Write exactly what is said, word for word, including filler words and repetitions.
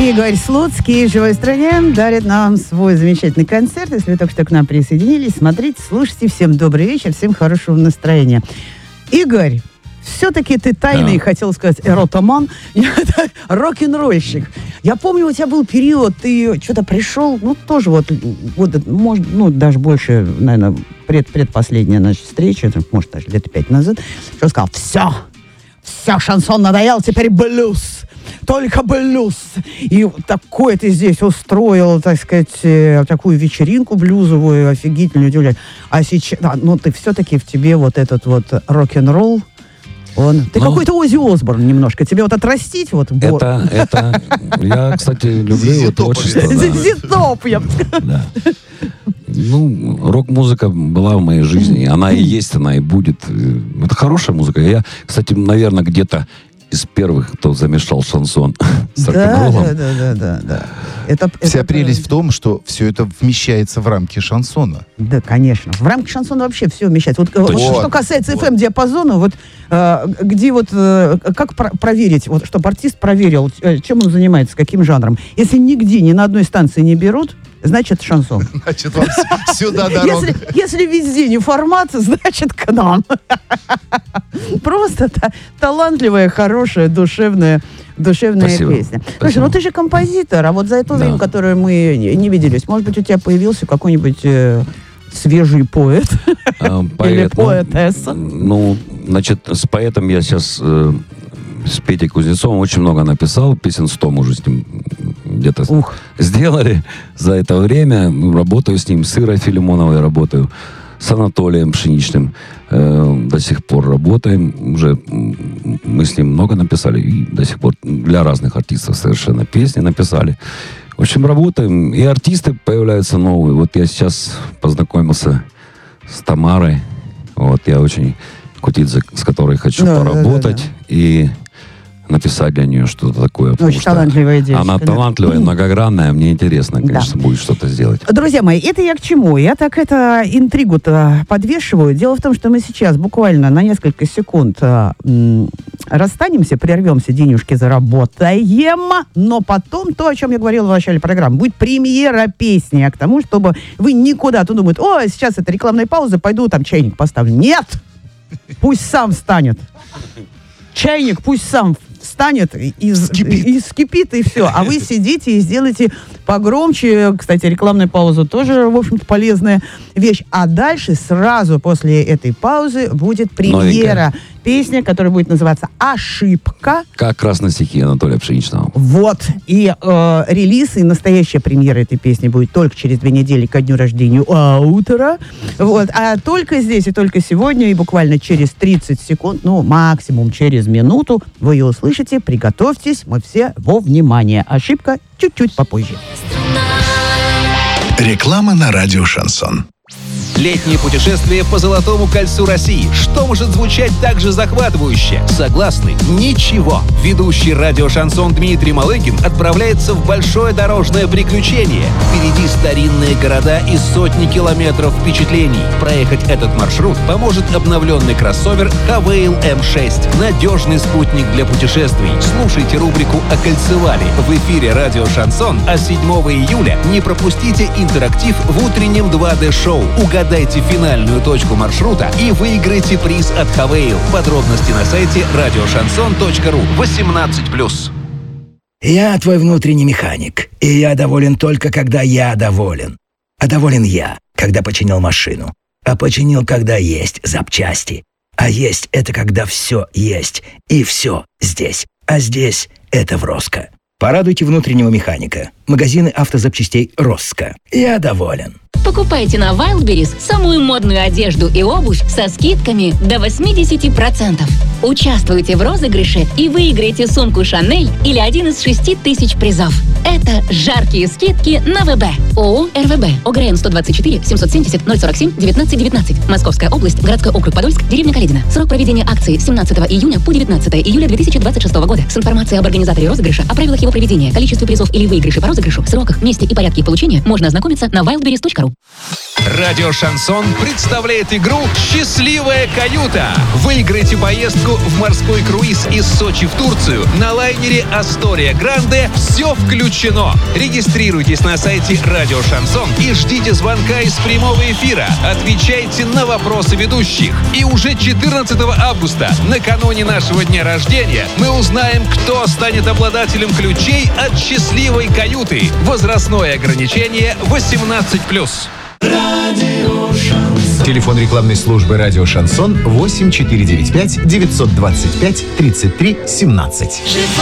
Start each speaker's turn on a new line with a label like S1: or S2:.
S1: Игорь Слуцкий в «Живой стране» дарит нам свой замечательный концерт. Если вы только что к нам присоединились, смотрите, слушайте. Всем добрый вечер, всем хорошего настроения. Игорь, все-таки ты тайный, да. хотел сказать, эротоман, рок-н-ролльщик. Я помню, у тебя был период, ты что-то пришел, ну, тоже вот, вот может, ну, даже больше, наверное, пред, предпоследняя наша встреча, может, даже лет пять назад, что сказал, все, все, шансон надоел, теперь блюз. Только блюз. И такое ты здесь устроил, так сказать, такую вечеринку блюзовую, офигительную, удивляет. А сейчас, да, ну ты все-таки в тебе вот этот вот рок-н-ролл, он... Ты ну, какой-то Оззи Осборн немножко. Тебе вот отрастить вот...
S2: Это, это... Я, кстати, люблю его творчество.
S1: Зизитоп, я бы сказала.
S2: Ну, рок-музыка была в моей жизни. Она и есть, она и будет. Это хорошая музыка. Я, кстати, наверное, где-то из первых, кто замешал шансон с рок-н-роллом.
S1: Да, да, да, да, да. Это,
S3: Вся
S1: это
S3: прелесть
S1: правильно.
S3: в том, что все это вмещается в рамки шансона.
S1: Да, конечно. В рамки шансона вообще все вмещается. Вот, вот,
S3: Вот,
S1: что касается
S3: вот.
S1: эф эм-диапазона, вот, э, где вот, э, как про- проверить, вот, чтобы артист проверил, э, чем он занимается, каким жанром. Если нигде, ни на одной станции не берут, значит шансон.
S3: Значит, вам сюда дорога.
S1: Если, если везде не формат, значит к нам. Просто та, талантливая, хорошая, душевная, душевная
S2: Спасибо.
S1: песня. Слушай,
S2: Спасибо.
S1: ну ты же композитор, а вот за это
S2: Да.
S1: время, которое мы не, не виделись, может быть, у тебя появился какой-нибудь э, свежий поэт?
S2: А,
S1: Или
S2: поэт, ну,
S1: поэтесса?
S2: Ну, значит, с поэтом я сейчас, э, с Петей Кузнецовым очень много написал, песен сто мы уже с ним где-то
S1: Ух.
S2: сделали за это время. Работаю с ним, с Ирой Филимоновой работаю, с Анатолием Пшеничным. Э, до сих пор работаем. Уже м, мы с ним много написали. И до сих пор для разных артистов совершенно песни написали. В общем, работаем. И артисты появляются новые. Вот я сейчас познакомился с Тамарой. Вот я очень Кутидзе, с которой хочу
S1: Да,
S2: поработать.
S1: да, да, да.
S2: И написать для нее что-то такое. потому
S1: Очень
S2: что
S1: талантливая девочка.
S2: Она
S1: да.
S2: талантливая, многогранная. Мне интересно, конечно, будет что-то сделать.
S1: Друзья мои, это я к чему? Я так это интригу-то подвешиваю. Дело в том, что мы сейчас буквально на несколько секунд а, м, расстанемся, прервемся, денежки заработаем, но потом то, о чем я говорила в начале программы, будет премьера песни, а к тому, чтобы вы никуда, то думают, о, сейчас это рекламная пауза, пойду там чайник поставлю. Нет! Пусть сам встанет. Чайник пусть сам встанет и, и,
S3: Скипит.
S1: и скипит, и все. А вы сидите и сделаете погромче. Кстати, рекламная пауза тоже, в общем-то, полезная вещь. А дальше, сразу после этой паузы, будет премьера.
S2: Новенькая.
S1: Песня, которая будет называться «Ошибка».
S2: Как раз на стихи Анатолия Пшеничного.
S1: Вот. И э, релиз, и настоящая премьера этой песни будет только через две недели ко дню рождения аутора. Вот. А только здесь и только сегодня, и буквально через тридцать секунд, ну, максимум через минуту, вы ее услышите. Приготовьтесь, мы все во внимание. Ошибка чуть-чуть попозже.
S4: Реклама на радио «Шансон».
S5: Летнее путешествие по Золотому кольцу России. Что может звучать так же захватывающе? Согласны? Ничего. Ведущий радио «Шансон» Дмитрий Малыгин отправляется в большое дорожное приключение. Впереди старинные города и сотни километров впечатлений. Проехать этот маршрут поможет обновленный кроссовер Хавейл эм шесть. Надежный спутник для путешествий. Слушайте рубрику «Окольцевали» в эфире радио «Шансон», а седьмого июля не пропустите интерактив в утреннем два дэ-шоу. Угадайте финальную точку маршрута и выиграйте приз от Хавейл. Подробности на сайте радиошансон точка ру. восемнадцать плюс.
S6: Я твой внутренний механик, и я доволен только, когда я доволен. А доволен я, когда починил машину. А починил, когда есть запчасти. А есть — это когда все есть, и все здесь. А здесь — это Вроско. Порадуйте внутреннего механика. Магазины автозапчастей «Росско». Я доволен.
S7: Покупайте на Wildberries самую модную одежду и обувь со скидками до восемьдесят процентов. Участвуйте в розыгрыше и выиграйте сумку «Шанель» или один из шести тысяч призов. Это жаркие скидки на ВБ. ООО «РВБ». ОГРН сто двадцать четыре семьсот семьдесят ноль сорок семь девятнадцать девятнадцать. Московская область, городской округ Подольск, деревня Каледино. Срок проведения акции семнадцатого июня по девятнадцатого июля две тысячи двадцать шестого года. С информацией об организаторе розыгрыша, о правилах его проведения, количестве призов или выигрышей по розыгрышу, сроках, месте и порядке их получения можно ознакомиться на wildberries точка ру.
S5: Радио «Шансон» представляет игру «Счастливая каюта». Выиграйте поездку в морской круиз из Сочи в Турцию на лайнере «Астория Гранде». Все включено. Регистрируйтесь на сайте «Радио Шансон» и ждите звонка из прямого эфира. Отвечайте на вопросы ведущих. И уже четырнадцатого августа, накануне нашего дня рождения, мы узнаем, кто станет обладателем ключей от «Счастливой каюты». Возрастное ограничение восемнадцать плюс.
S8: Телефон рекламной службы «Радио Шансон» восемь четыре девять пять девятьсот двадцать пять тридцать три семнадцать.